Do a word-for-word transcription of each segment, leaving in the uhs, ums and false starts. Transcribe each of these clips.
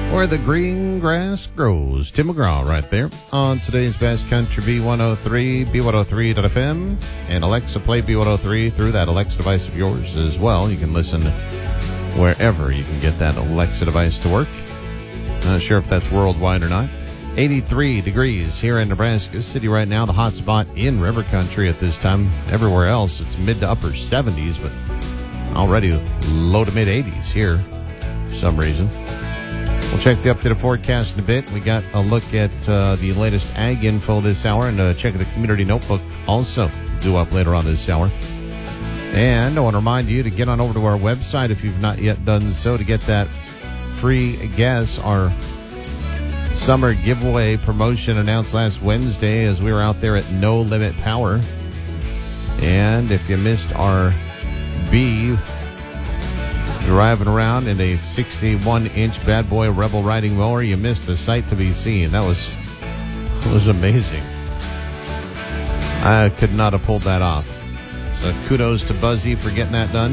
Where the green grass grows. Tim McGraw right there on today's Best Country B one oh three, B one oh three dot F M, and Alexa play B one oh three through that Alexa device of yours as well. You can listen wherever you can get that Alexa device to work. Not sure if that's worldwide or not. eighty-three degrees here in Nebraska City right now, the hot spot in River Country at this time. Everywhere else, it's mid to upper seventies, but already low to mid eighties here for some reason. We'll check the updated forecast in a bit. We got a look at uh, the latest ag info this hour, and a check of the community notebook also due up later on this hour. And I want to remind you to get on over to our website if you've not yet done so to get that free guess. Our summer giveaway promotion announced last Wednesday as we were out there at No Limit Power. And if you missed our B driving around in a sixty-one inch Bad Boy Rebel riding mower, you missed the sight to be seen. That was was amazing. I could not have pulled that off. So kudos to Buzzy for getting that done.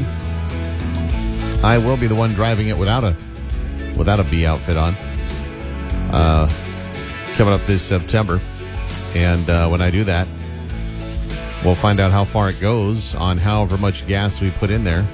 I will be the one driving it without a without a B outfit on. Uh, coming up this September. And uh, when I do that, we'll find out how far it goes on however much gas we put in there.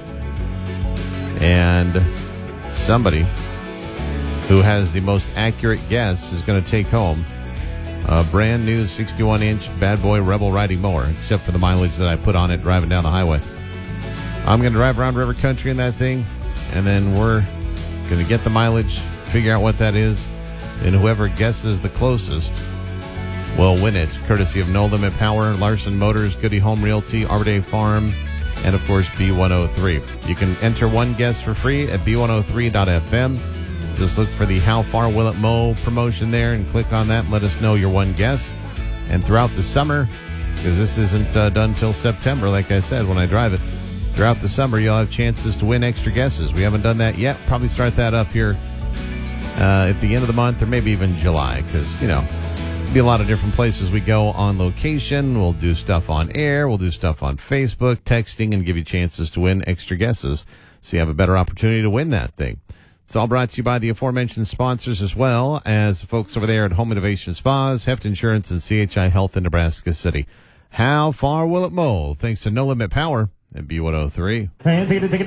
And somebody who has the most accurate guess is going to take home a brand new sixty-one inch Bad Boy Rebel riding mower, except for the mileage that I put on it driving down the highway. I'm going to drive around River Country in that thing, and then we're going to get the mileage, figure out what that is, and whoever guesses the closest will win it, courtesy of No Limit Power, Larson Motors, Goody Home Realty, Arbor Day Farm, and, of course, B one oh three. You can enter one guess for free at B one oh three dot F M. Just look for the How Far Will It Mow promotion there and click on that and let us know your one guess. And throughout the summer, because this isn't uh, done till September, like I said, when I drive it, throughout the summer, you'll have chances to win extra guesses. We haven't done that yet. Probably start that up here uh, at the end of the month or maybe even July because, you know, be a lot of different places we go on location. We'll do stuff on air. We'll do stuff on Facebook, texting, and give you chances to win extra guesses so you have a better opportunity to win that thing. It's all brought to you by the aforementioned sponsors as well as the folks over there at Home Innovation Spas, Heft Insurance, and C H I Health in Nebraska City. How far will it mow? Thanks to No Limit Power at B one oh three. Have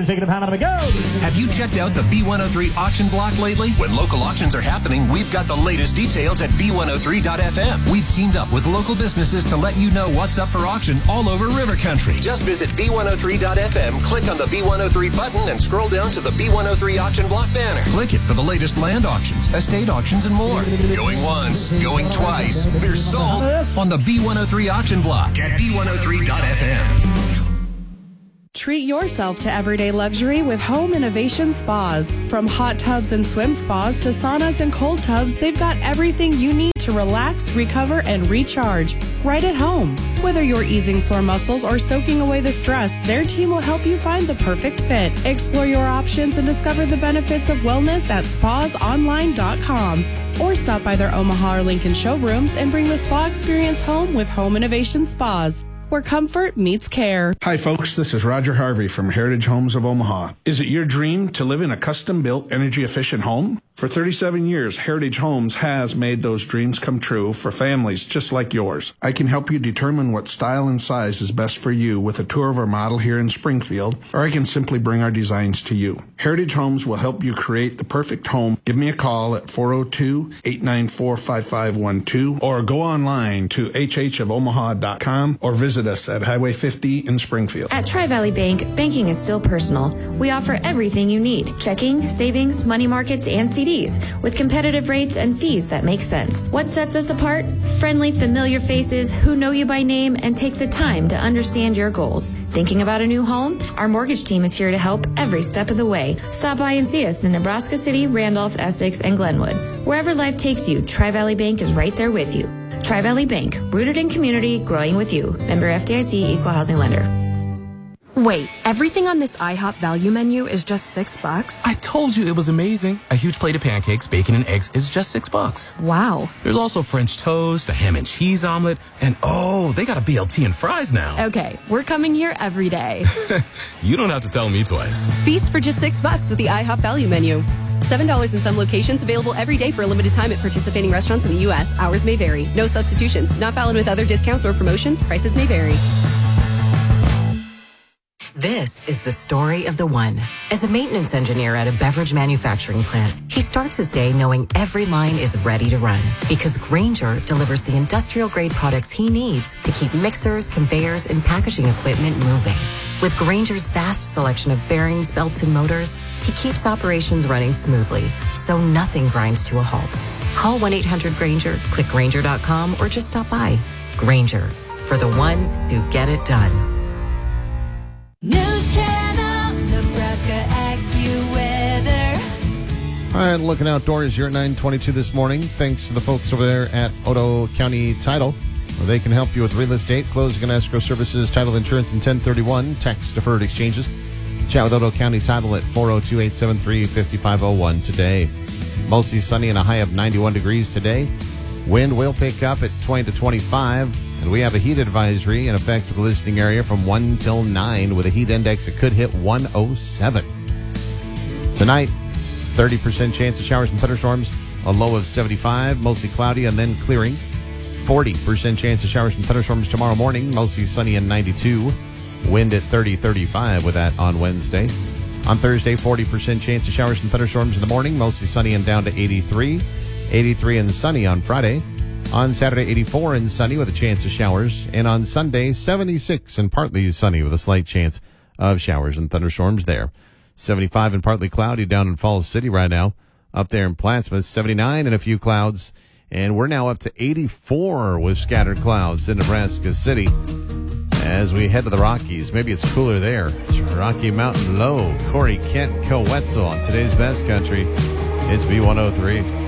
you checked out the B one oh three auction block lately? When local auctions are happening, we've got the latest details at B one oh three dot F M. We've teamed up with local businesses to let you know what's up for auction all over River Country. Just visit B one oh three dot F M, click on the B one oh three button, and scroll down to the B one oh three auction block banner. Click it for the latest land auctions, estate auctions, and more. Going once, going twice. We're sold on the B one oh three auction block at B one oh three dot F M. Treat yourself to everyday luxury with Home Innovation Spas. From hot tubs and swim spas to saunas and cold tubs, they've got everything you need to relax, recover, and recharge right at home. Whether you're easing sore muscles or soaking away the stress, their team will help you find the perfect fit. Explore your options and discover the benefits of wellness at spas online dot com. Or stop by their Omaha or Lincoln showrooms and bring the spa experience home with Home Innovation Spas, where comfort meets care. Hi, folks. This is Roger Harvey from Heritage Homes of Omaha. Is it your dream to live in a custom-built, energy-efficient home? For thirty-seven years, Heritage Homes has made those dreams come true for families just like yours. I can help you determine what style and size is best for you with a tour of our model here in Springfield, or I can simply bring our designs to you. Heritage Homes will help you create the perfect home. Give me a call at four oh two, eight nine four, five five one two or go online to h h of omaha dot com or visit us at Highway fifty in Springfield. At Tri-Valley Bank, banking is still personal. We offer everything you need: checking, savings, money markets, and C Ds with competitive rates and fees that make sense. What sets us apart? Friendly, familiar faces who know you by name and take the time to understand your goals. Thinking about a new home? Our mortgage team is here to help every step of the way. Stop by and see us in Nebraska City, Randolph, Essex, and Glenwood. Wherever life takes you, Tri-Valley Bank is right there with you. Tri-Valley Bank, rooted in community, growing with you. Member F D I C, Equal Housing Lender. Wait, everything on this IHOP value menu is just six bucks? I told you it was amazing. A huge plate of pancakes, bacon, and eggs is just six bucks. Wow. There's also French toast, a ham and cheese omelet, and oh, they got a B L T and fries now. Okay, we're coming here every day. You don't have to tell me twice. Feast for just six bucks with the IHOP value menu. seven dollars in some locations, available every day for a limited time at participating restaurants in the U S. Hours may vary. No substitutions. Not valid with other discounts or promotions. Prices may vary. This is the story of the one. As a maintenance engineer at a beverage manufacturing plant, he starts his day knowing every line is ready to run because Grainger delivers the industrial-grade products he needs to keep mixers, conveyors, and packaging equipment moving. With Grainger's vast selection of bearings, belts, and motors, he keeps operations running smoothly, so nothing grinds to a halt. Call one eight hundred Grainger, click Grainger dot com, or just stop by. Grainger, for the ones who get it done. News Channel, Nebraska AccuWeather. All right, looking outdoors here at nine twenty-two this morning. Thanks to the folks over there at Otoe County Title, where they can help you with real estate, closing and escrow services, title insurance, and ten thirty-one tax deferred exchanges. Chat with Otoe County Title at four oh two, eight seven three, five five oh one today. Mostly sunny and a high of ninety-one degrees today. Wind will pick up at twenty to twenty-five. And we have a heat advisory in effect for the listening area from one till nine with a heat index that could hit one oh seven. Tonight, thirty percent chance of showers and thunderstorms, a low of seventy-five, mostly cloudy and then clearing. forty percent chance of showers and thunderstorms tomorrow morning, mostly sunny and ninety-two. Wind at thirty, thirty-five with that on Wednesday. On Thursday, forty percent chance of showers and thunderstorms in the morning, mostly sunny and down to eighty-three. eighty-three and sunny on Friday. On Saturday, eighty-four and sunny with a chance of showers. And on Sunday, seventy-six and partly sunny with a slight chance of showers and thunderstorms there. seventy-five and partly cloudy down in Falls City right now. Up there in Plattsmouth, seventy-nine and a few clouds. And we're now up to eighty-four with scattered clouds in Nebraska City. As we head to the Rockies, maybe it's cooler there. It's Rocky Mountain Low. Corey Kent, Co-Wetzel on today's Best Country. It's B one oh three.